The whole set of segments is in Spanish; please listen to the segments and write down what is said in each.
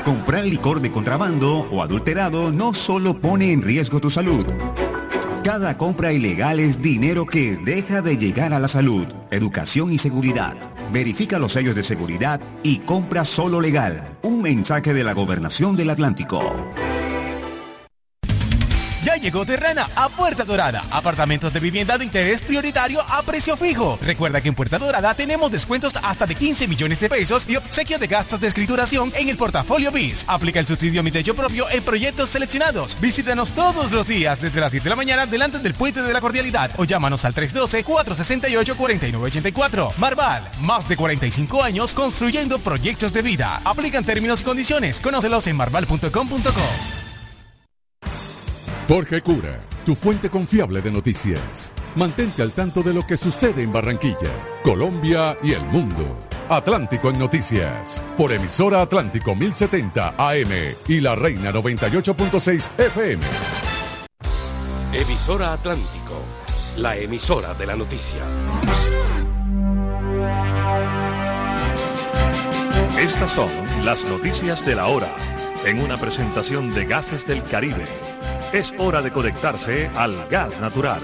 Comprar licor de contrabando o adulterado no solo pone en riesgo tu salud. Cada compra ilegal es dinero que deja de llegar a la salud, educación y seguridad. Verifica los sellos de seguridad y compra solo legal. Un mensaje de la Gobernación del Atlántico. Ya llegó Terrana a Puerta Dorada. Apartamentos de vivienda de interés prioritario a precio fijo. Recuerda que en Puerta Dorada tenemos descuentos hasta de 15 millones de pesos y obsequio de gastos de escrituración en el portafolio BIS. Aplica el subsidio Mi Techo Propio en proyectos seleccionados. Visítanos todos los días desde las 7 de la mañana delante del Puente de la Cordialidad o llámanos al 312-468-4984. Marval, más de 45 años construyendo proyectos de vida. Aplican términos y condiciones. Conócelos en marval.com.co. Jorge Cura, tu fuente confiable de noticias. Mantente al tanto de lo que sucede en Barranquilla, Colombia y el mundo. Atlántico en Noticias, por emisora Atlántico 1070 AM y La Reina 98.6 FM. Emisora Atlántico, la emisora de la noticia. Estas son las noticias de la hora, en una presentación de Gases del Caribe. Es hora de conectarse al gas natural.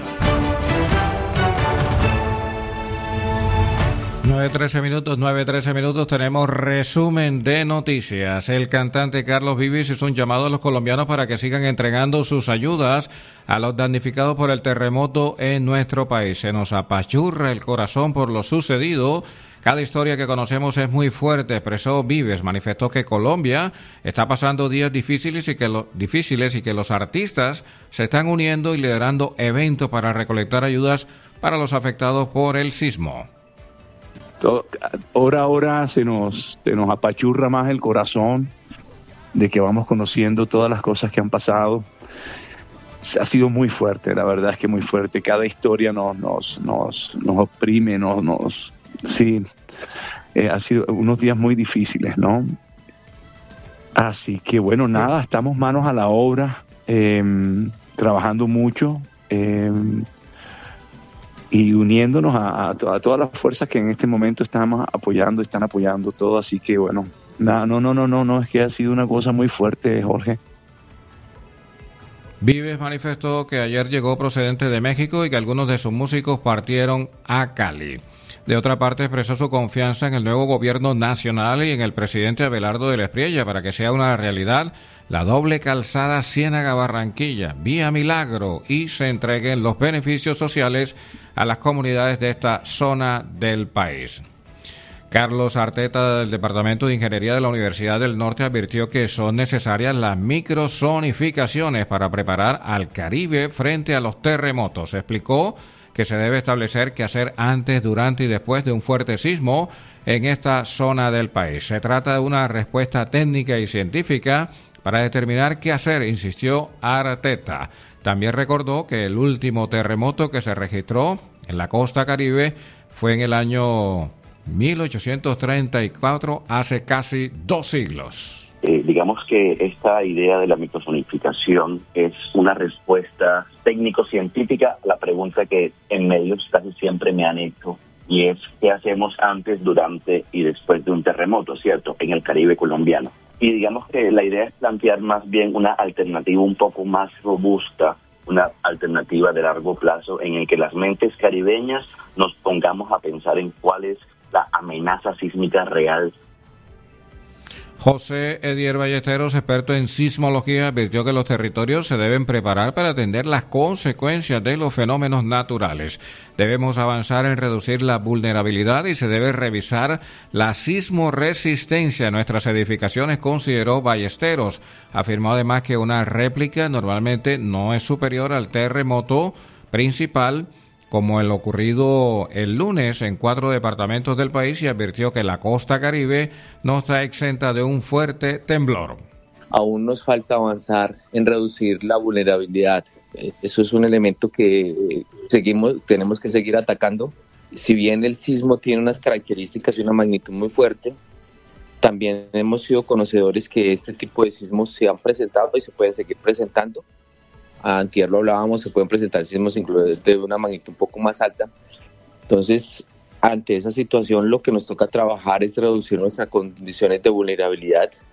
9:13 minutos, tenemos resumen de noticias. El cantante Carlos Vives hizo un llamado a los colombianos para que sigan entregando sus ayudas a los damnificados por el terremoto en nuestro país. Se nos apachurra el corazón por lo sucedido. Cada historia que conocemos es muy fuerte, expresó Vives. Manifestó que Colombia está pasando días difíciles y que los artistas se están uniendo y liderando eventos para recolectar ayudas para los afectados por el sismo. Hora a hora se nos apachurra más el corazón de que vamos conociendo todas las cosas que han pasado. Ha sido muy fuerte, la verdad es que muy fuerte. Cada historia nos oprime, sí, ha sido unos días muy difíciles, ¿no? Así que bueno, nada, estamos manos a la obra, trabajando mucho y uniéndonos a todas las fuerzas que en este momento están apoyando todo. Así que bueno, nada, no, es que ha sido una cosa muy fuerte, Jorge. Vives manifestó que ayer llegó procedente de México y que algunos de sus músicos partieron a Cali. De otra parte, expresó su confianza en el nuevo gobierno nacional y en el presidente Abelardo de la Espriella para que sea una realidad la doble calzada Ciénaga-Barranquilla, vía Milagro, y se entreguen los beneficios sociales a las comunidades de esta zona del país. Carlos Arteta, del Departamento de Ingeniería de la Universidad del Norte, advirtió que son necesarias las microzonificaciones para preparar al Caribe frente a los terremotos. Explicó que se debe establecer qué hacer antes, durante y después de un fuerte sismo en esta zona del país. Se trata de una respuesta técnica y científica para determinar qué hacer, insistió Arteta. También recordó que el último terremoto que se registró en la costa Caribe fue en el año 1834, hace casi 2 siglos. Digamos que esta idea de la microzonificación es una respuesta técnico-científica a la pregunta que en medios casi siempre me han hecho, y es ¿qué hacemos antes, durante y después de un terremoto, cierto?, en el Caribe colombiano. Y digamos que la idea es plantear más bien una alternativa un poco más robusta, una alternativa de largo plazo en el que las mentes caribeñas nos pongamos a pensar en cuál es la amenaza sísmica real. José Edier Ballesteros, experto en sismología, advirtió que los territorios se deben preparar para atender las consecuencias de los fenómenos naturales. Debemos avanzar en reducir la vulnerabilidad y se debe revisar la sismoresistencia de nuestras edificaciones, consideró Ballesteros. Afirmó además que una réplica normalmente no es superior al terremoto principal, como el ocurrido el lunes en 4 departamentos del país, y advirtió que la costa Caribe no está exenta de un fuerte temblor. Aún nos falta avanzar en reducir la vulnerabilidad. Eso es un elemento que tenemos que seguir atacando. Si bien el sismo tiene unas características y una magnitud muy fuerte, también hemos sido conocedores que este tipo de sismos se han presentado y se pueden seguir presentando. Antier lo hablábamos, se pueden presentar sismos incluso de una magnitud un poco más alta. Entonces, ante esa situación, lo que nos toca trabajar es reducir nuestras condiciones de vulnerabilidad